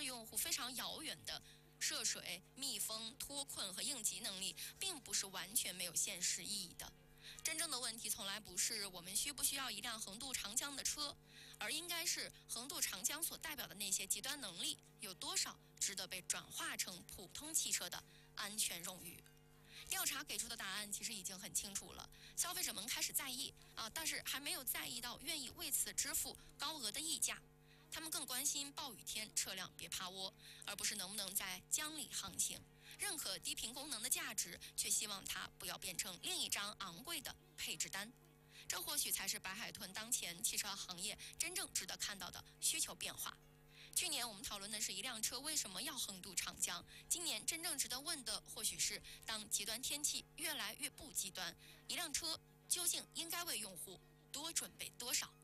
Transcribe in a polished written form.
用户非常遥远的涉水、密封、脱困和应急能力，并不是完全没有现实意义的。真正的问题从来不是我们需不需要一辆横渡长江的车，而应该是横渡长江所代表的那些极端能力有多少值得被转化成普通汽车的安全冗余。调查给出的答案其实已经很清楚了，消费者们开始在意但是还没有在意到愿意为此支付高额的溢价。他们更关心暴雨天车辆别趴窝，而不是能不能在江里航行。认可低频功能的价值，却希望它不要变成另一张昂贵的配置单。这或许才是白海豚当前汽车行业真正值得看到的需求变化。去年我们讨论的是一辆车为什么要横渡长江，今年真正值得问的或许是，当极端天气越来越不极端，一辆车究竟应该为用户多准备多少？